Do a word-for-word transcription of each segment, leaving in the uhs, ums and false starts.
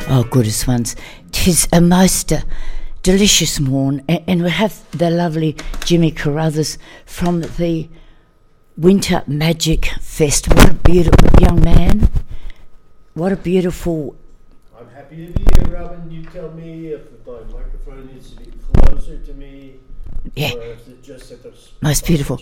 Oh, goodest ones. 'Tis a most uh, delicious morn, and, and we have the lovely Jimmy Carruthers from the Winter Magic Fest. What a beautiful young man. What a beautiful... I'm happy to be here, Robin. You tell me if my microphone needs to be closer to me. Yeah. Or is it just at the most beautiful.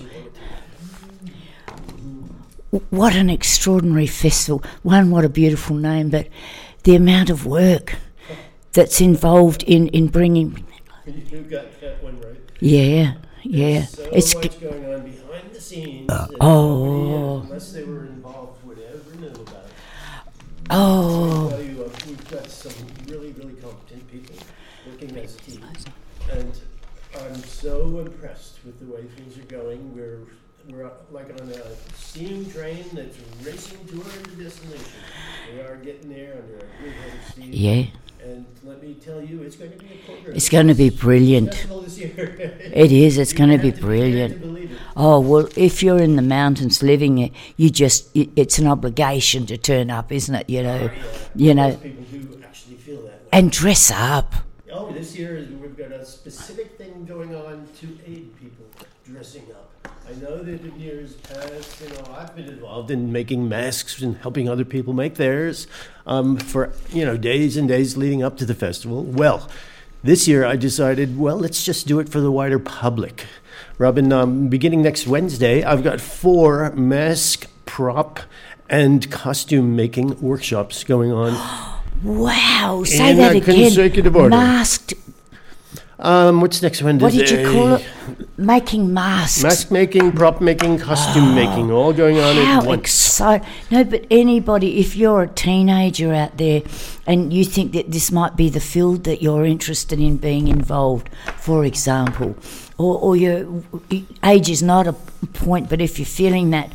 What an extraordinary festival. One, what a beautiful name, but the amount of work that's involved in, in bringing... You got that one right. Yeah, yeah. There's so it's much going on behind the scenes. Uh, that oh. nobody, unless they were involved, would ever know about it. Oh. So I'll tell you, uh, we've got some really, really competent people working as a team. And I'm so impressed with the way things are going. We're we're like on a steam train that's racing toward the destination. We are getting there under a good head of steam. Yeah. And let me tell you, it's going to be a program. It's going to be brilliant. This year. It is. It's You going to have be to brilliant. to believe it. Oh, well, if you're in the mountains living it, you just, it, it's an obligation to turn up, isn't it? You know, Oh, yeah. you know, Most people do actually feel that way. and dress up. Oh, this year is- we've got a specific thing going on to aid people dressing up. I know that in years past, you know, I've been involved in making masks and helping other people make theirs um, for, you know, days and days leading up to the festival. Well, this year I decided, well, let's just do it for the wider public. Robin, um, beginning next Wednesday, I've got four mask, prop, and costume making workshops going on. Wow, say In that a again. consecutive order. Masked, Um, what's next Wednesday? what did you call it? Making masks. Mask making, prop making, costume making, all going on How at once. exciting. No, but anybody, if you're a teenager out there and you think that this might be the field that you're interested in being involved, for example, or, or your age is not a point, but if you're feeling that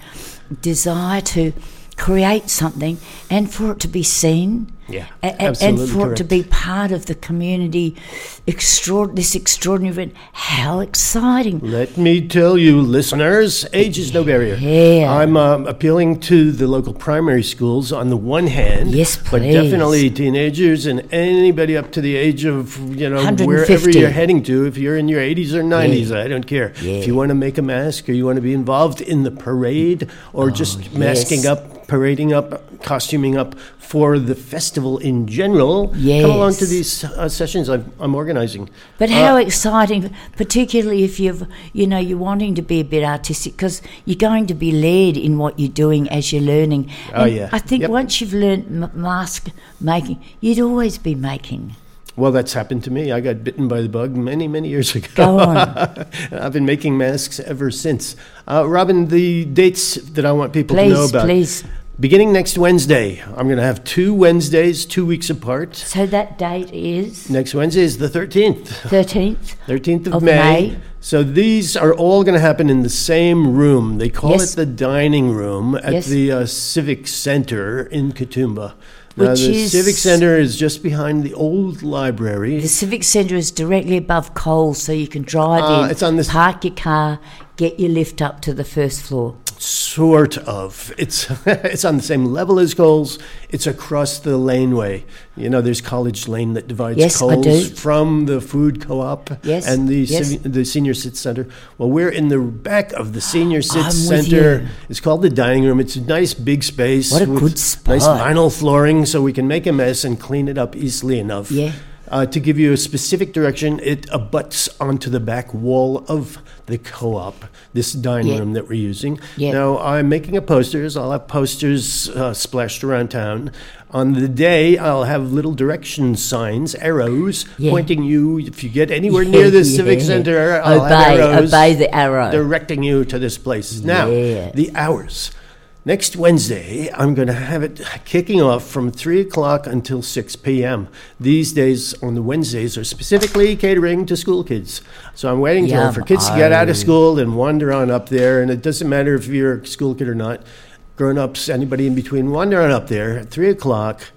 desire to create something and for it to be seen, Yeah, a- a- and absolutely for it to correct. be part of the community, extra- this extraordinary event, how exciting. Let me tell you, listeners, age is no barrier. Yeah. I'm um, appealing to the local primary schools on the one hand. Yes, But please. definitely teenagers and anybody up to the age of, you know, one hundred wherever fifty. you're heading to. If you're in your eighties or nineties, I don't care. Yeah. If you want to make a mask or you want to be involved in the parade or just masking yes. up, parading up, costuming up for the festival in general, come along to Yes. these uh, sessions I'm, I'm organizing. But Uh, how exciting, particularly if you've, you know, you're wanting to be a bit artistic, because you're going to be led in what you're doing as you're learning. Oh, And yeah. I think Yep. once you've learned m- mask making, you'd always be making. Well, that's happened to me. I got bitten by the bug many, many years ago. Go on. I've been making masks ever since. Uh, Robin, the dates that I want people to know Please, about. please. Beginning next Wednesday, I'm going to have two Wednesdays, two weeks apart. So that date is Next Wednesday is the thirteenth. thirteenth. thirteenth of, Of May. May. So these are all going to happen in the same room. They call Yes. it the dining room at Yes. the uh, Civic Center in Katoomba. Now, Which the is- Civic Center is just behind the old library. The Civic Centre is directly above Coles, so you can drive Uh, in, it's on this- park your car, get your lift up to the first floor. Sort of. It's it's on the same level as Coles. It's across the laneway. You know, there's College Lane that divides Yes, I Coles do. from the food co-op Yes, and the yes. civi- the Senior Cits Center. Well, we're in the back of the Senior Cits I'm with Center. you. It's called the dining room. It's a nice big space. What a with good spot. Nice vinyl flooring, so we can make a mess and clean it up easily enough. Yeah. Uh, to give you a specific direction, it abuts onto the back wall of the co-op, this dining Yeah. room that we're using. Yeah. Now, I'm making a posters. I'll have posters uh, splashed around town. On the day, I'll have little direction signs, arrows, Yeah. pointing you. If you get anywhere near the Yeah. Civic Center, I'll have Obey, arrows obey the arrow. directing you to this place. Now, Yeah. the hours. Next Wednesday, I'm going to have it kicking off from three o'clock until six p.m. These days on the Wednesdays are specifically catering to school kids. So I'm waiting till Yum. for kids to get out of Oh. school and wander on up there. And it doesn't matter if you're a school kid or not, grown-ups, anybody in between, wander on up there at three o'clock.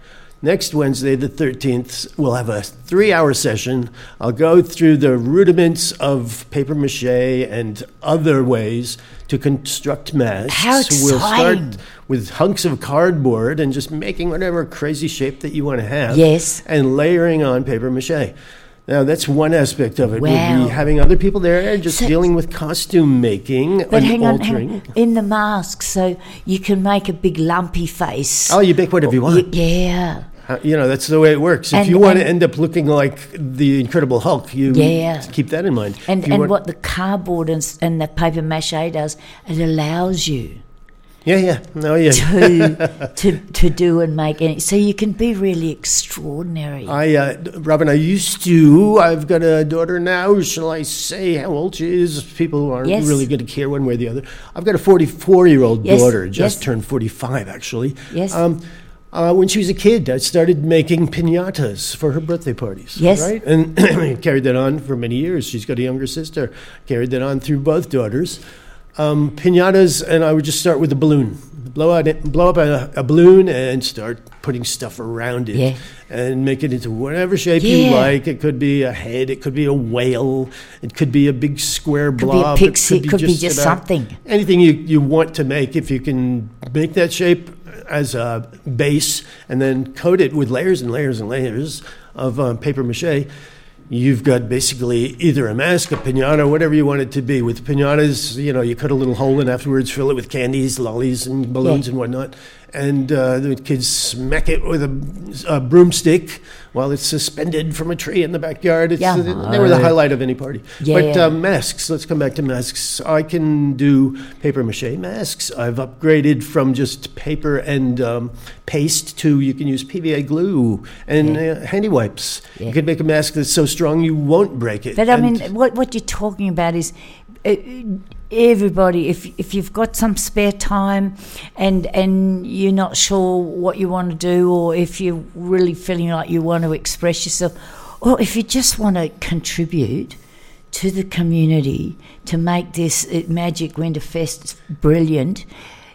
Next Wednesday, the thirteenth, we'll have a three-hour session. I'll go through the rudiments of paper mache and other ways to construct masks. How exciting. We'll start with hunks of cardboard and just making whatever crazy shape that you want to have. Yes. And layering on paper mache. Now, that's one aspect of it. Wow. We'll be having other people there just So- dealing with costume making But and hang on, altering. hang on, in the mask, so you can make a big lumpy face. Oh, you make whatever you want. Yeah. Uh, you know, that's the way it works. If And- you want to and- end up looking like the Incredible Hulk, you Yeah. keep that in mind. And If you and want- what the cardboard and, s- and the paper mache does, it allows you Yeah, yeah. No, yeah. to to to do and make any. So you can be really extraordinary. I, uh, Robin, I used to. I've got a daughter now. Shall I say how old she is? People aren't Yes. really going to care one way or the other. I've got a forty-four-year-old Yes, daughter. Just yes. turned forty-five, actually. Yes. Um, uh, when she was a kid, I started making piñatas for her birthday parties. Yes. Right? And carried that on for many years. She's got a younger sister. Carried that on through both daughters. Um, piñatas, and I would just start with a balloon. Blow out, it, blow up a, a balloon and start putting stuff around it, Yeah. and make it into whatever shape you Yeah. like. It could be a head, it could be a whale, it could be a big square Could be a blob. pixie, it could be just about something. Anything you, you want to make, if you can make that shape as a base and then coat it with layers and layers and layers of um, paper mache. You've got basically either a mask, a piñata, whatever you want it to be. With piñatas, you know, you cut a little hole in afterwards, fill it with candies, lollies, and balloons Yeah. and whatnot. And uh, the kids smack it with a, a broomstick while it's suspended from a tree in the backyard. It's, Yeah. They were the highlight of any party. Yeah. But uh, masks, let's come back to masks. I can do paper mache masks. I've upgraded from just paper and um, paste to you can use P V A glue and Yeah. uh, handy wipes. Yeah. You can make a mask that's so strong you won't break it. But I And- mean, what what you're talking about is uh, everybody. If if you've got some spare time, and and you're not sure what you want to do, or if you're really feeling like you want to express yourself, or if you just want to contribute to the community to make this uh, Magic Winterfest brilliant,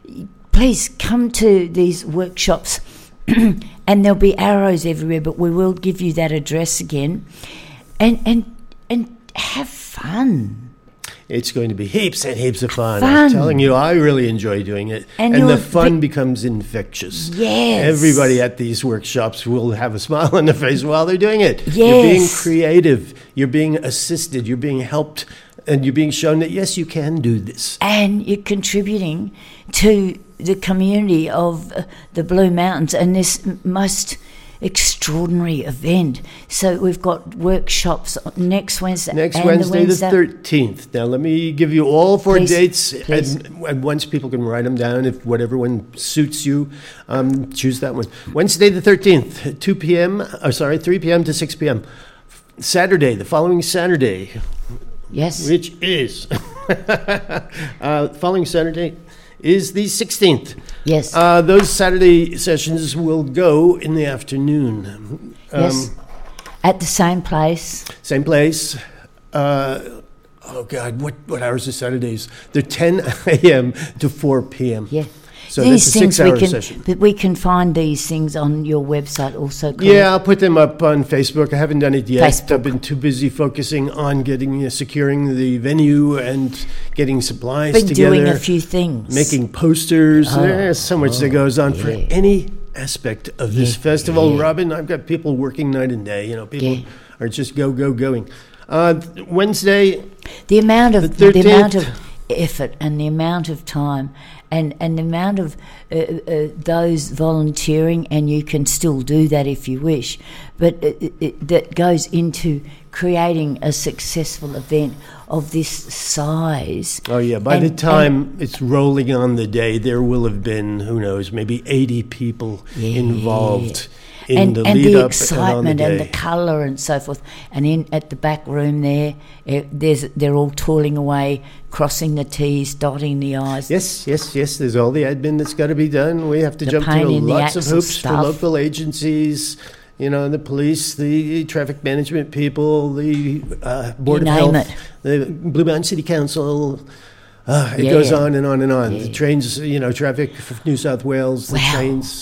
please come to these workshops. And there'll be arrows everywhere, but we will give you that address again, and and and have fun. It's going to be heaps and heaps of fun. Fun. I'm telling you, I really enjoy doing it. And And, the you're fun vi- becomes infectious. Yes. Everybody at these workshops will have a smile on their face while they're doing it. You're being Yes. creative. You're being assisted. You're being helped. And you're being shown that, yes, you can do this. And you're contributing to the community of uh, the Blue Mountains and this m- most extraordinary event. So we've got workshops next Wednesday. Next and Wednesday, the Wednesday- thirteenth. Now, let me give you all four Please, dates. please. And, and once people can write them down, if whatever one suits you, um, choose that one. Wednesday, the thirteenth, two p.m., oh, sorry, three p.m. to six p.m. Saturday, the following Saturday, Yes. which is, uh, following Saturday is the sixteenth. Yes. Uh, those Saturday sessions will go in the afternoon. Um, yes. At the same place. Same place. Uh, oh, God, what, what hours are Saturdays? They're ten a.m. to four p.m. Yeah. So these that's a things we six-hour can, session. but we can find these things on your website also. correct? Yeah, I'll put them up on Facebook. I haven't done it yet. Facebook. I've been too busy focusing on getting uh, securing the venue and getting supplies Been together. doing a few things. Making posters. Oh, There's so much that goes on for yeah. any aspect of this Yeah, festival, yeah. Robin. I've got people working night and day. You know, people Yeah. are just go, go, going. Uh, Wednesday, The amount of The the, amount thirteenth. of effort and the amount of time and, and the amount of uh, uh, those volunteering, and you can still do that if you wish, but it, it, that goes into creating a successful event of this size. oh yeah, by And- the time it's rolling on the day, there will have been, who knows, maybe eighty people Yeah. involved in and, the and lead the up excitement and on and the the day. colour and so forth. And in at the back room there, eh, there's they're all toiling away, crossing the T's, dotting the I's. Yes, yes, yes. There's all the admin that's got to be done. We have to The jump pain through in the lots of axle hoops for stuff. local agencies, you know, the police, the traffic management people, the uh, Board You of name Health, it. the Blue Mountain City Council. Uh, it Yeah. goes on and on and on. Yeah. The trains, you know, traffic for New South Wales, the Wow. trains.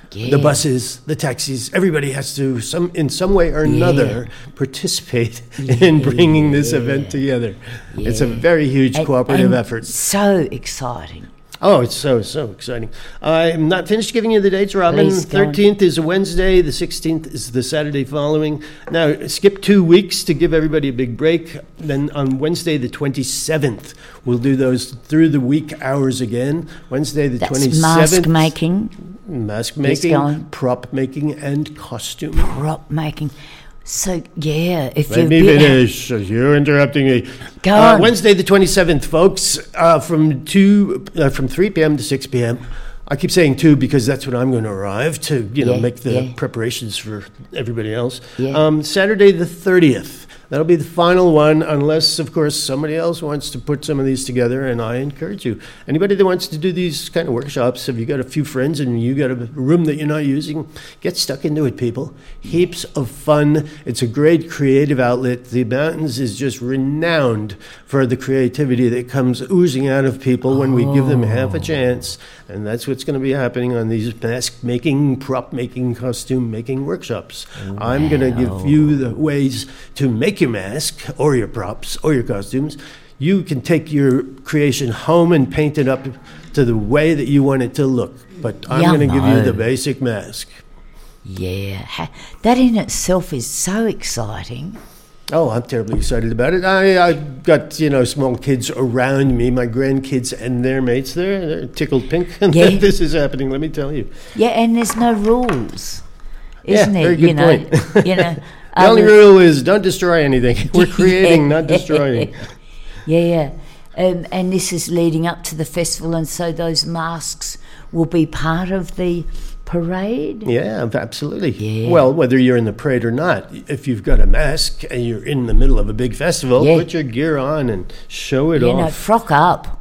Yeah. the buses, the taxis. Everybody has to, some in some way or another, Yeah. participate Yeah, in bringing this yeah. event together. It's a Yeah. very huge And- cooperative and effort. So exciting. Oh, it's so, so exciting. I'm not finished giving you the dates, Robin. Please go on. thirteenth is a Wednesday. The sixteenth is the Saturday following. Now, skip two weeks to give everybody a big break. Then on Wednesday, the twenty-seventh, we'll do those through the week hours again. Wednesday, the That's twenty-seventh. mask making, Mask Yes, making, go on. prop making, and costume. prop making. So, yeah, if Let you've me been- finish. You're interrupting me. Go Uh, on. Wednesday, the twenty-seventh, folks, uh, from two, uh, from three p.m. to six p.m. I keep saying two because that's when I'm going to arrive to, you know, Yeah, make the yeah. preparations for everybody else. Yeah. Um, Saturday, the thirtieth. That'll be the final one, unless, of course, somebody else wants to put some of these together, and I encourage you. Anybody that wants to do these kind of workshops, if you got a few friends and you got a room that you're not using, get stuck into it, people. Heaps of fun. It's a great creative outlet. The Mountains is just renowned for the creativity that comes oozing out of people when we give them half a chance, and that's what's going to be happening on these mask-making, prop-making, costume-making workshops. I'm going to give you the ways to make your mask or your props or your costumes. You can take your creation home and paint it up to the way that you want it to look. But I'm going to give you Yummo. the basic mask. Yeah, ha- that in itself is so exciting. Oh, I'm terribly excited about it. I, I've got, you know, small kids around me, my grandkids and their mates. They're, they're tickled pink. Yeah. This is happening, let me tell you. Yeah, and there's no rules, Yeah, isn't very it? good you know, point. you know. The only other- rule is don't destroy anything. We're creating, not destroying. Yeah, yeah. Um, and this is leading up to the festival, and so those masks will be part of the parade. Yeah, absolutely. Yeah. Well, whether you're in the parade or not, if you've got a mask and you're in the middle of a big festival, Yeah. put your gear on and show it You know, off. frock up.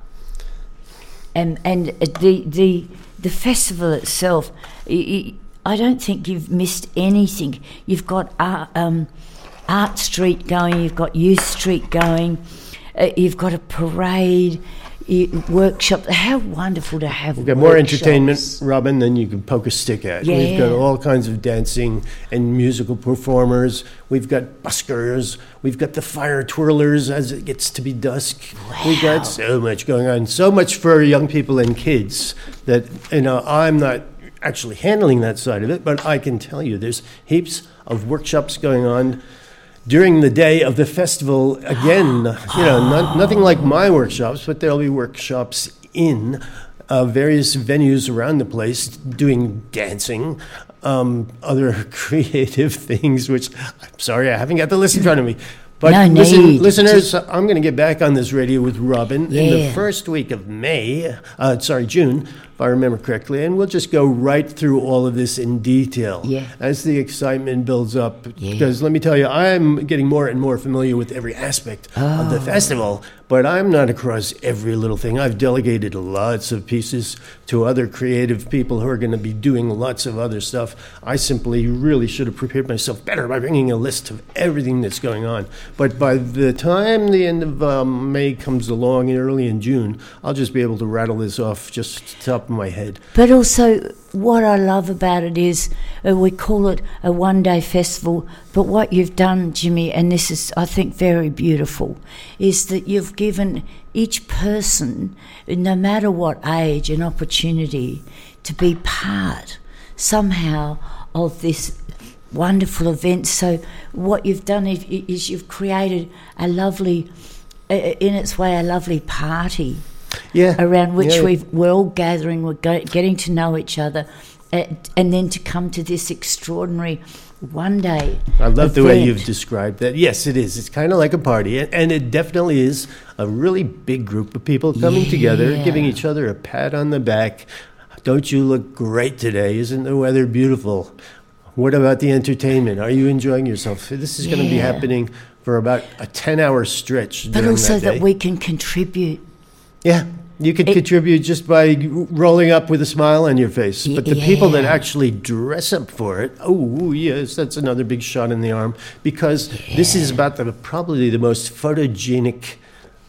And and the the the festival itself, y- y- I don't think you've missed anything. You've got art, um, Art Street going, you've got Youth Street going, uh, you've got a parade, you, workshop. How wonderful to have We've got more workshops. entertainment, Robin, than you can poke a stick at. We've got Yeah. all kinds of dancing and musical performers. We've got buskers. We've got the fire twirlers as it gets to be dusk. We've Wow. got so much going on. So much for young people and kids that, you know, I'm not actually handling that side of it, but I can tell you there's heaps of workshops going on during the day of the festival. Again, you know, not, nothing like my workshops, but there'll be workshops in uh, various venues around the place doing dancing, um, other creative things, which I'm sorry, I haven't got the list in front of me. But No listen, need. listeners, I'm going to get back on this radio with Robin in the Yeah. first week of May, uh, sorry, June, if I remember correctly, and we'll just go right through all of this in detail Yeah. as the excitement builds up. Yeah. Because let me tell you, I'm getting more and more familiar with every aspect of Oh. the festival, but I'm not across every little thing. I've delegated lots of pieces to other creative people who are going to be doing lots of other stuff. I simply really should have prepared myself better by bringing a list of everything that's going on. But by the time the end of um, May comes along, early in June, I'll just be able to rattle this off just off the top of my head. But also, what I love about it is uh, we call it a one-day festival, but what you've done, Jimmy, and this is, I think, very beautiful, is that you've given each person, no matter what age, an opportunity to be part somehow of this wonderful event. So what you've done is, is you've created a lovely, uh, in its way, a lovely party Yeah. around which yeah. we've, we're all gathering, we're go, getting to know each other, uh, and then to come to this extraordinary one day. I love the way event. you've described that. Yes, it is. It's kind of like a party, and- and it definitely is a really big group of people coming together, Yeah. giving each other a pat on the back. Don't you look great today? Isn't the weather beautiful? What about the entertainment? Are you enjoying yourself? This is going to be Yeah. happening for about a ten-hour stretch But during also that day. that we can contribute. Yeah, you could It- contribute just by rolling up with a smile on your face. But the people that Yeah. actually dress up for it, oh, yes, that's another big shot in the arm. Because this is about the probably the most photogenic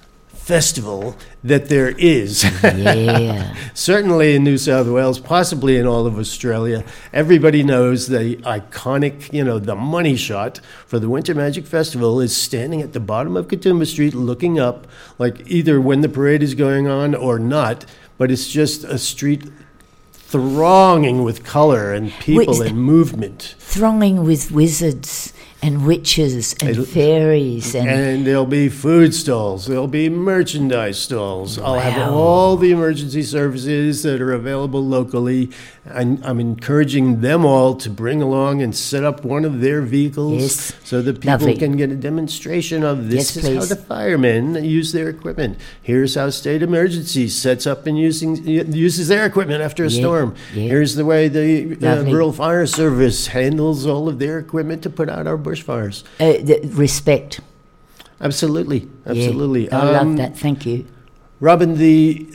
festival that there is. Yeah. Certainly in New South Wales, possibly in all of Australia. Everybody knows the iconic, you know, the money shot for the Winter Magic Festival is standing at the bottom of Katoomba Street looking up, like either when the parade is going on or not, but it's just a street thronging with color and people Wait, and movement. Thronging with wizards and witches and It'll- fairies and, And there'll be food stalls, there'll be merchandise stalls. I'll have Wow. all the emergency services that are available locally. And I'm encouraging them all to bring along and set up one of their vehicles Yes. so that people Lovely. can get a demonstration of this Yes, is how please. the firemen use their equipment. Here's how state emergency sets up and using uses their equipment after a Yeah, storm. yeah. Here's the way the uh, Lovely. rural fire service handles all of their equipment to put out our bushfires. uh, the respect. Absolutely, Yeah. absolutely. I love Um, that. Thank you. Robin, the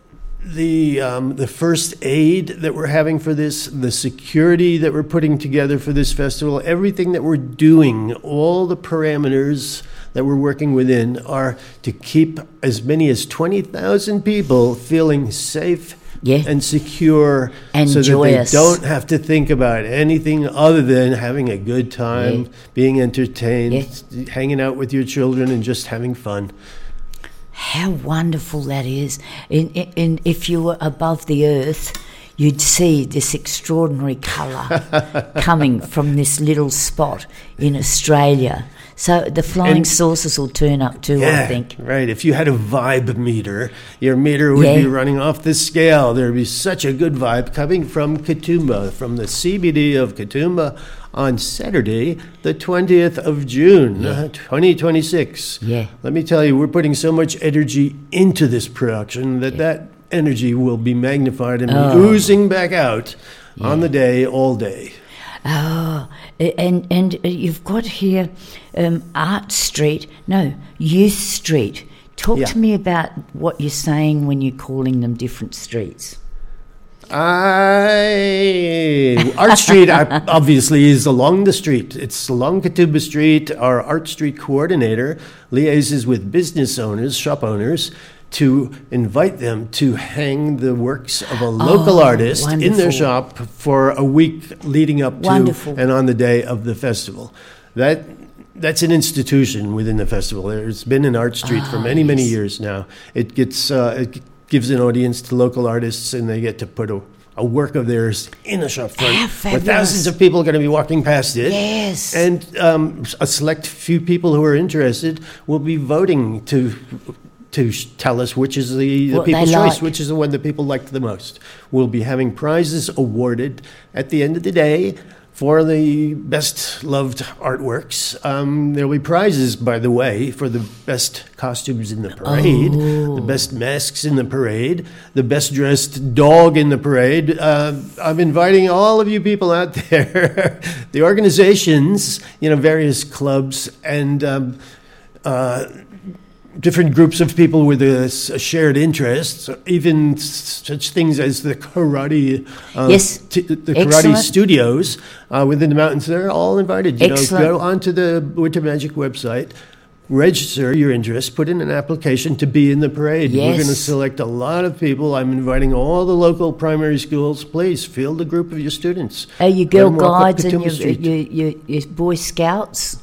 the um, the first aid that we're having for this, the security that we're putting together for this festival, everything that we're doing, all the parameters that we're working within are to keep as many as twenty thousand people feeling safe Yeah. and secure, And so joyous. that they don't have to think about anything other than having a good time, Yeah. being entertained, Yeah. hanging out with your children, and just having fun. How wonderful that is. And, and if you were above the earth, you'd see this extraordinary colour coming from this little spot in Australia. So the flying And- saucers will turn up too, I think. Right. If you had a vibe meter, your meter would be Yeah. running off the scale. There'd be such a good vibe coming from Katoomba, from the C B D of Katoomba on Saturday, the twentieth of June, uh, twenty twenty-six. Yeah. Let me tell you, we're putting so much energy into this production that that energy will be magnified and Oh. be oozing back out on the day, all day. Oh, and and you've got here um, Art Street, no, Youth Street. Talk Yeah. to me about what you're saying when you're calling them different streets. I Art Street I- obviously is along the street. It's along Katoomba Street. Our Art Street coordinator liaises with business owners, shop owners, to invite them to hang the works of a local Oh, artist in their wonderful. shop for a week leading up to Wonderful. and on the day of the festival. That that's an institution within the festival. There's been an Art Street for Ah, many, many yes. years now. It gets uh, it gives an audience to local artists, and they get to put a, a work of theirs in the shop front, How where fabulous. thousands of people are going to be walking past it. Yes. And um, a select few people who are interested will be voting to to sh- tell us which is the, the What they people's choice, like. which is the one that people liked the most. We'll be having prizes awarded at the end of the day for the best loved artworks. Um, there'll be prizes, by the way, for the best costumes in the parade, Oh. the best masks in the parade, the best dressed dog in the parade. Uh, I'm inviting all of you people out there, the organizations, you know, various clubs and um, uh, different groups of people with a, s- a shared interest, even s- such things as the karate, uh, Yes. t- the karate Excellent. studios uh, within the mountains. They're all invited. You Excellent. know, go onto the Winter Magic website, register your interest, put in an application to be in the parade. We're Yes. going to select a lot of people. I'm inviting all the local primary schools. Please field a group of your students. Are you Let Girl them walk up Guides and Katoomba your, Street. your, your, your Boy Scouts?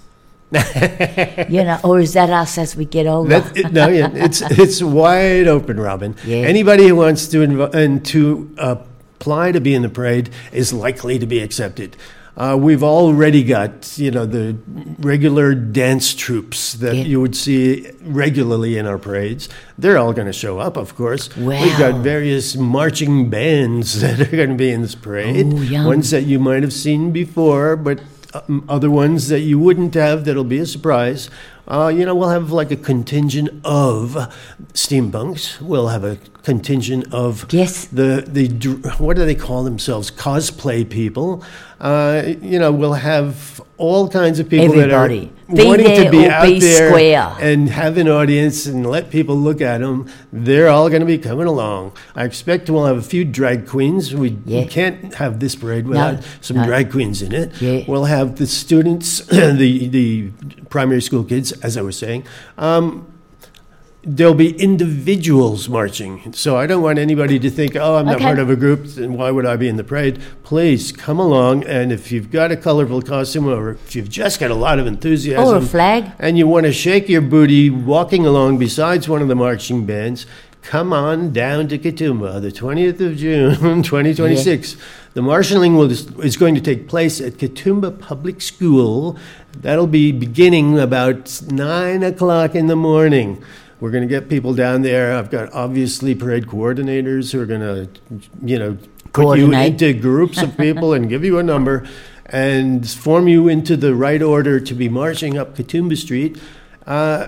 You know, or is that us as we get older? That, it, no, yeah, it's it's wide open, Robin. Yeah. Anybody who wants to inv- and to uh, apply to be in the parade is likely to be accepted. Uh, we've already got, you know, the regular dance troops that Yeah. you would see regularly in our parades. They're all going to show up, of course. Wow. We've got various marching bands that are going to be in this parade. Oh, yum. Ones that you might have seen before, but um, other ones that you wouldn't have that'll be a surprise. Uh, you know, we'll have like a contingent of steampunks. We'll have a contingent of Yes. the the dr- what do they call themselves? Cosplay people. Uh, you know, we'll have all kinds of people Everybody. that Be are wanting there to be or out be there square. and have an audience and let people look at them. They're all going to be coming along. I expect we'll have a few drag queens. We, Yeah. we can't have this parade without some no. drag queens in it. Yeah. We'll have the students, the the primary school kids, as I was saying. Um, there'll be individuals marching. So I don't want anybody to think, oh, I'm not Okay. part of a group, then why would I be in the parade? Please come along, and if you've got a colorful costume, or if you've just got a lot of enthusiasm, Or a flag. and you want to shake your booty walking along besides one of the marching bands, come on down to Katoomba, the twentieth of June, twenty twenty-six. The marshalling will, is going to take place at Katoomba Public School. That'll be beginning about nine o'clock in the morning. We're going to get people down there. I've got obviously parade coordinators who are going to, you know, put you Coordinate. into groups of people and give you a number and form you into the right order to be marching up Katoomba Street. Uh,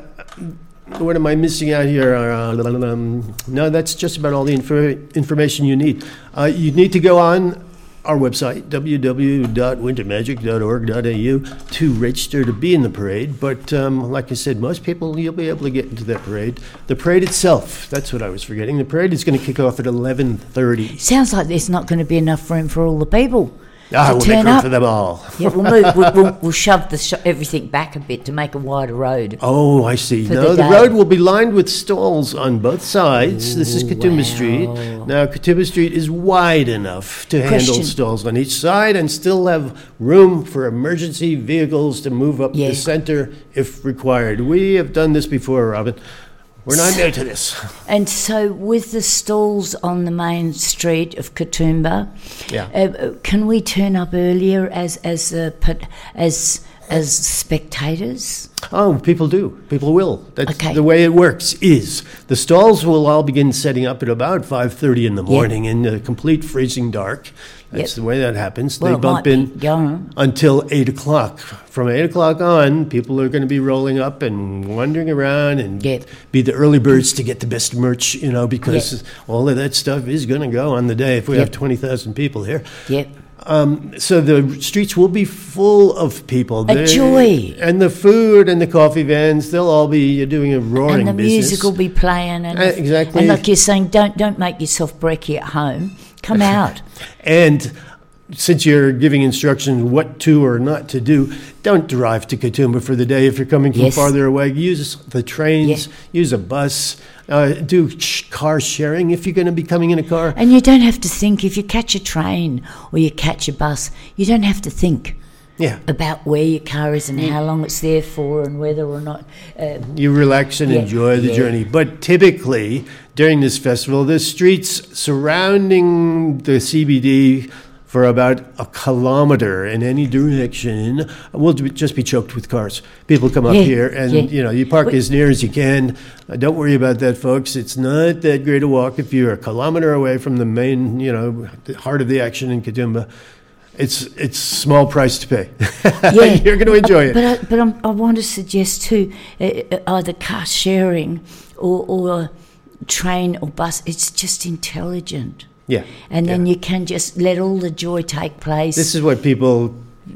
what am I missing out here? Uh, um, no, that's just about all the info- information you need. Uh, you need to go on our website, w w w dot winter magic dot org dot a u, to register to be in the parade. But um, like I said, most people, you'll be able to get into that parade. The parade itself, that's what I was forgetting. The parade is going to kick off at eleven thirty. Sounds like there's not going to be enough room for all the people. Ah, to we'll turn make room up. for them all. Yeah, we'll move. We'll, we'll, we'll shove the sh- everything back a bit to make a wider road. Oh, I see. For No, the the, day. road will be lined with stalls on both sides. This is Ooh, Katoomba wow. Street. Now, Katoomba Street is wide enough to handle Question. stalls on each side and still have room for emergency vehicles to move up Yeah. the center if required. We have done this before, Robin. We're not new to this. And so, with the stalls on the main street of Katoomba, Yeah. uh, can we turn up earlier as as uh, pat- as as spectators? Oh, people do. People will. That's Okay. the way it works. Is the stalls will all begin setting up at about five thirty in the morning in the complete freezing dark. That's Yep. the way that happens. Well, they it bump might be. in Go on. until eight o'clock. From eight o'clock on, people are going to be rolling up and wandering around and Yep. be the early birds to get the best merch. You know, because all of that stuff is going to go on the day if we have Yep. twenty thousand people here. Yep. Um, so the streets will be full of people. A They- joy. And the food and the coffee vans, they'll all be doing a roaring And the business. music will be playing, and Uh, exactly. And like you're saying, don't don't make yourself brekkie at home. Come out. And since you're giving instructions what to or not to do, don't drive to Katoomba for the day. If you're coming from Yes. farther away, use the trains, use a bus, uh, do sh- car sharing if you're going to be coming in a car. And you don't have to think. If you catch a train or you catch a bus, you don't have to think Yeah. about where your car is and how long it's there for and whether or not. Uh, You relax and Yeah, enjoy the yeah. journey. But typically, during this festival, the streets surrounding the C B D for about a kilometer in any direction will just be choked with cars. People come up Yeah, here and, yeah. you know, you park Wait. as near as you can. Uh, don't worry about that, folks. It's not that great a walk if you're a kilometer away from the main, you know, the heart of the action in Katoomba. It's it's small price to pay. Yeah. You're going to enjoy it. But I, but I'm, I want to suggest too, uh, uh, either car sharing or, or train or bus. It's just intelligent, Yeah. and then yeah. you can just let all the joy take place. This is what people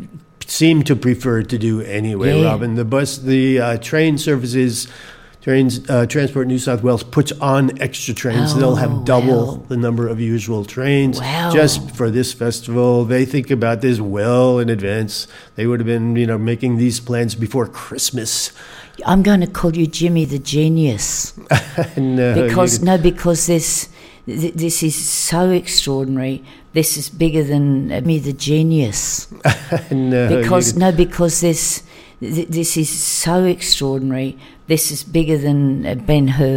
seem to prefer to do anyway, Yeah. Robin. The bus, the uh, train services, trains, uh, Transport New South Wales puts on extra trains. Oh, They'll have double wow. the number of usual trains Wow. just for this festival. They think about this well in advance. They would have been, you know, making these plans before Christmas. I'm going to call you Jimmy the Genius. And, uh, Because you no, because this th- this is so extraordinary. This is bigger than uh, me, the genius. could- and, uh, Because you could- no, because this th- this is so extraordinary. This is bigger than uh, Ben Hur.